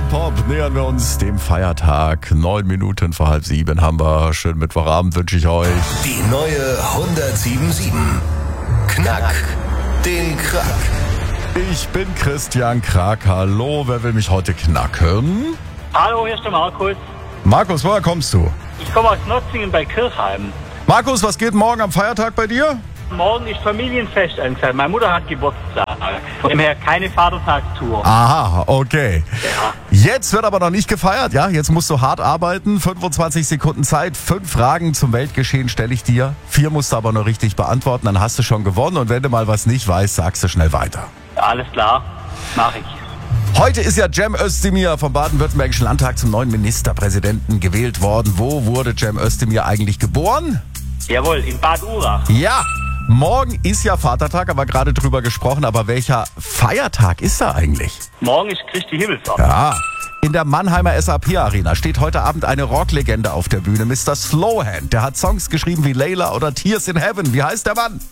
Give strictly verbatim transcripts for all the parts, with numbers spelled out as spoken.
Pop nähern wir uns dem Feiertag. Neun Minuten vor halb sieben haben wir. Schönen Mittwochabend wünsche ich euch. Die neue hundertsieben Komma sieben. Knack den Krack. Ich bin Christian Krack. Hallo, wer will mich heute knacken? Hallo, hier ist der Markus. Markus, woher kommst du? Ich komme aus Notzingen bei Kirchheim. Markus, was geht morgen am Feiertag bei dir? Morgen ist Familienfest angesagt. Meine Mutter hat Geburtstag. Von dem her keine Vatertagstour. Aha, okay. Ja. Jetzt wird aber noch nicht gefeiert, ja? Jetzt musst du hart arbeiten. fünfundzwanzig Sekunden Zeit. Fünf Fragen zum Weltgeschehen stelle ich dir. Vier musst du aber nur richtig beantworten. Dann hast du schon gewonnen. Und wenn du mal was nicht weißt, sagst du schnell weiter. Alles klar, mache ich. Heute ist ja Cem Özdemir vom Baden-Württembergischen Landtag zum neuen Ministerpräsidenten gewählt worden. Wo wurde Cem Özdemir eigentlich geboren? Jawohl, in Bad Urach. Ja, morgen ist ja Vatertag, aber gerade drüber gesprochen. Aber welcher Feiertag ist da eigentlich? Morgen ist Christi Himmelfahrt. Ja, in der Mannheimer S A P Arena steht heute Abend eine Rocklegende auf der Bühne, Mister Slowhand. Der hat Songs geschrieben wie Layla oder Tears in Heaven. Wie heißt der Mann?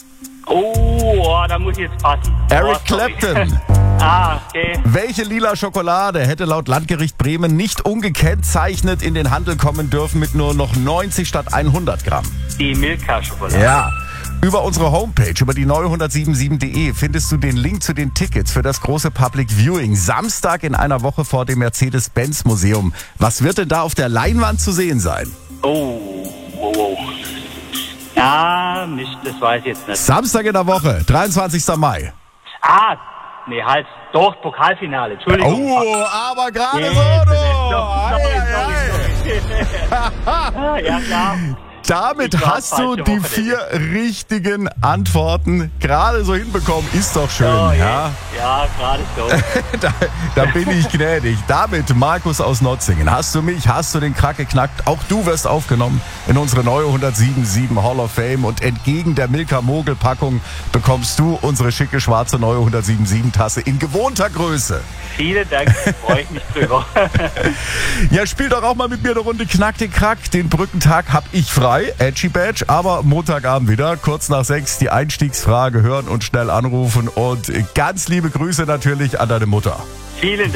Oh, da muss ich jetzt passen. Eric Oh, sorry. Clapton. Ah, okay. Welche lila Schokolade hätte laut Landgericht Bremen nicht ungekennzeichnet in den Handel kommen dürfen mit nur noch neunzig statt hundert Gramm? Die Milka-Schokolade. Ja. Über unsere Homepage, über die neue hundertsiebenundsieben Punkt de findest du den Link zu den Tickets für das große Public Viewing. Samstag in einer Woche vor dem Mercedes-Benz-Museum. Was wird denn da auf der Leinwand zu sehen sein? Oh, wow, wow. Ja, nicht, das weiß ich jetzt nicht. Samstag in der Woche, dreiundzwanzigster Mai. Ah, nee, halt, doch, Pokalfinale, Entschuldigung. Oh, aber gerade Nee, so, du. doch, Ei, sorry, ei, ei. Ah, ja, klar. Damit Ich war hast du falsche die Woche, vier richtigen Antworten gerade so hinbekommen. Ist doch schön, Oh, ja? Ja, gerade so. Da, da bin ich gnädig. Damit, Markus aus Notzingen, hast du mich, hast du den Krack geknackt. Auch du wirst aufgenommen in unsere neue hundertsieben Komma sieben Hall of Fame. Und entgegen der Milka-Mogel-Packung bekommst du unsere schicke schwarze neue hundertsieben Komma sieben Tasse in gewohnter Größe. Vielen Dank, freue ich mich drüber. Ja, spiel doch auch mal mit mir eine Runde Knack den Krack. Den Brückentag hab ich frei, Edgy Badge, aber Montagabend wieder, kurz nach sechs, die Einstiegsfrage hören und schnell anrufen. Und ganz liebe Grüße natürlich an deine Mutter. Vielen Dank.